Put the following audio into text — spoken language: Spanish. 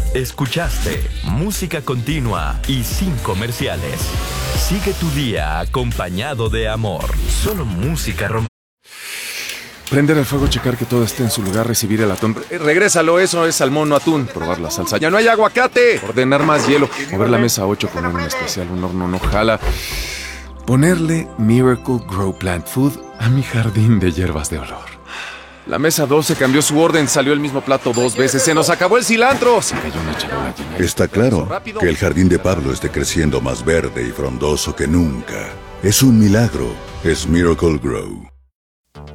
Escuchaste música continua y sin comerciales. Sigue tu día acompañado de amor. Solo música romántica. Prender el fuego, checar que todo esté en su lugar, recibir el atún. Regrésalo, eso es salmón, no atún. Probar la salsa. ¡Ya no hay aguacate! Ordenar más hielo. Mover la mesa 8, poner un especial, un horno no jala. Ponerle Miracle Grow Plant Food a mi jardín de hierbas de olor. La mesa 12 cambió su orden, salió el mismo plato 2 veces. ¡Se nos acabó el cilantro! Se cayó una charola llena. Está claro que el jardín de Pablo esté creciendo más verde y frondoso que nunca. Es un milagro. Es Miracle Grow.